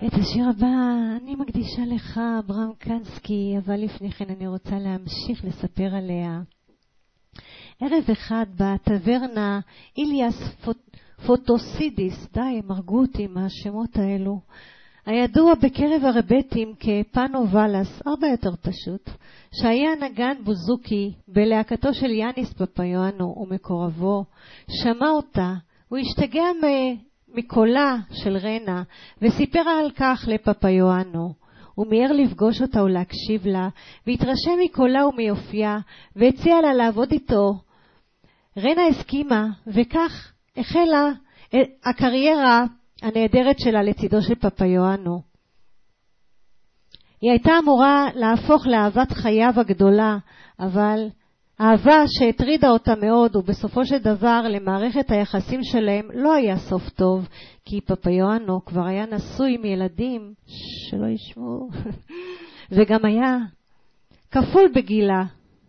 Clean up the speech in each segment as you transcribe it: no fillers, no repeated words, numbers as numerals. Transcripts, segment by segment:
את השיר הבא אני מקדישה לך, אברהם קנסקי, אבל לפני כן אני רוצה להמשיך לספר עליה. ערב אחד בטברנה איליאס פוטוסידיס, די, הם הרגו אותי עם השמות האלו, הידוע בקרב הרבטים כפאנו ולס, הרבה יותר פשוט, שהיה נגן בוזוקי בלהקתו של יאניס פפיואנו ומקורבו, שמע אותה, הוא השתגע מקולה של רנה וסיפר על כך לפפיואנו. הוא מיהר לפגוש אותה ולהקשיב לה, והתרשם מקולה ומיופייה, והציע לה לעבוד איתו. רנה הסכימה, וכך החלה הקריירה הנהדרת שלה לצידו של פפיואנו. היא הייתה אמורה להפוך לאהבת חייו הגדולה, אבל אהבה שהטרידה אותה מאוד, ובסופו של דבר למערכת היחסים שלהם לא היה סוף טוב, כי פפיואנו כבר היה נשוי עם ילדים שלא ישמעו, וגם היה כפול בגילה.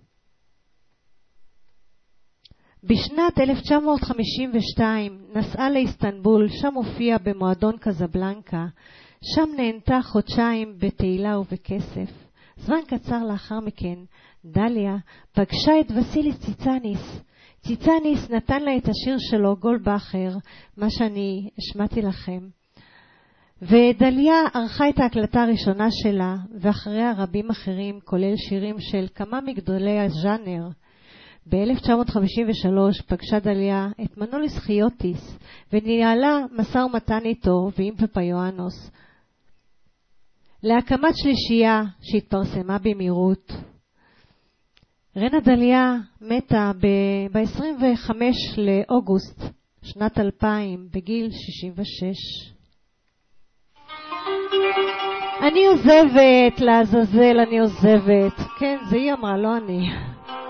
בשנת 1952 נסעה לאיסטנבול, שם הופיעה במועדון קזבלנקה, שם נהנתה חודשיים בתהילה ובכסף. זמן קצר לאחר מכן, דליה פגשה את וסיליס ציצניס. ציצניס נתן לה את השיר שלו, גולדבכר, מה שאני השמעתי לכם. ודליה ערכה את ההקלטה הראשונה שלה, ואחריה רבים אחרים, כולל שירים של כמה מגדולי הז'אנר. ב-1953 פגשה דליה את מנוליס חיוטיס, וניהלה משא ומתן איתו ועם פפיואנוס להקמת שלישייה שהתפרסמה במהירות. רנה דליה מתה ב-25 לאוגוסט שנת 2000 בגיל 66. אני עוזבת, לעזאזל אני עוזבת. כן, זה היא אמרה, לא אני.